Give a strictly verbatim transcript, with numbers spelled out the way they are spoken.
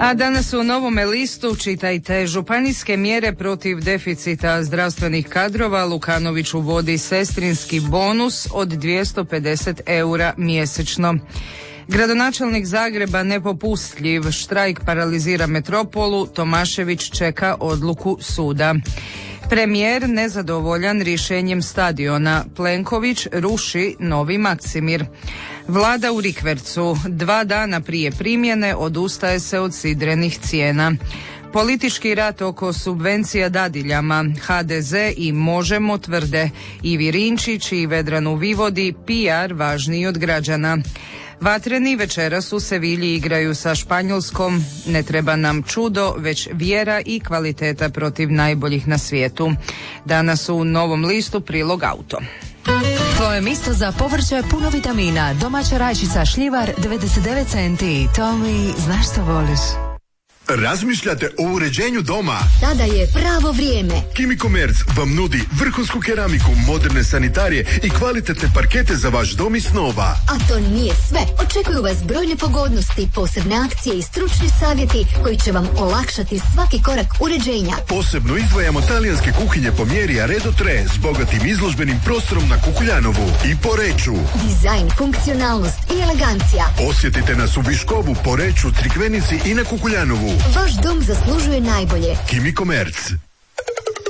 A danas u Novome listu čitajte: županijske mjere protiv deficita zdravstvenih kadrova, Lukanović uvodi sestrinski bonus od dvjesto pedeset eura mjesečno. Gradonačelnik Zagreba nepopustljiv, štrajk paralizira metropolu, Tomašević čeka odluku suda. Premijer nezadovoljan rješenjem stadiona, Plenković ruši novi Maksimir. Vlada u rikvercu, dva dana prije primjene odustaje se od sidrenih cijena. Politički rat oko subvencija dadiljama, ha de ze i Možemo tvrde, Ivi Rinčić i Vedranu Vivodi P R važniji od građana. Vatreni večeras u Sevilji igraju sa Španjolskom, ne treba nam čudo, već vjera i kvaliteta protiv najboljih na svijetu. Danas u Novom listu prilog auto. Tvoje mjesto za povrće puno vitamina, domaća rajčica šljivar devedeset devet centi. Tomi, znaš što voliš? Razmišljate o uređenju doma? Sada je pravo vrijeme. Chimico Merc vam nudi vrhunsku keramiku, moderne sanitarije i kvalitetne parkete za vaš dom i snova. A to nije sve. Očekuju vas brojne pogodnosti, posebne akcije i stručni savjeti koji će vam olakšati svaki korak uređenja. Posebno izdvajamo talijanske kuhinje po mjeri Aredo tre s bogatim izložbenim prostorom na Kukuljanovu i Poreču. Dizajn, funkcionalnost i elegancija. Posjetite nas u Viškovu, Poreču, Crikvenici i na Kukuljanovu. Vaš dom zaslužuje najbolje. Chimico Merc.